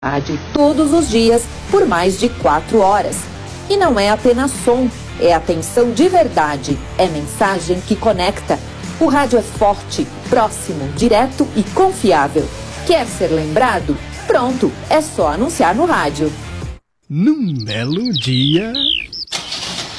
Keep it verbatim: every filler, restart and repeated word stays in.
rádio todos os dias por mais de quatro horas. E não é apenas som, é atenção de verdade, é mensagem que conecta. O rádio é forte, próximo, direto e confiável. Quer ser lembrado? Pronto, é só anunciar no rádio. Num belo dia...